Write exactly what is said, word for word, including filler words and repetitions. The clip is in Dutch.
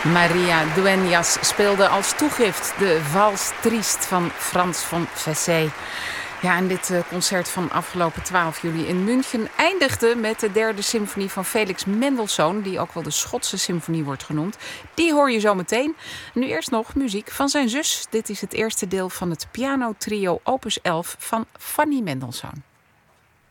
Maria Dueñas speelde als toegift de Vals Triest van Frans von Fessé. Ja, en dit concert van afgelopen twaalf juli in München eindigde met de derde symfonie van Felix Mendelssohn, die ook wel de Schotse symfonie wordt genoemd. Die hoor je zo meteen. Nu eerst nog muziek van zijn zus. Dit is het eerste deel van het pianotrio opus elf van Fanny Mendelssohn.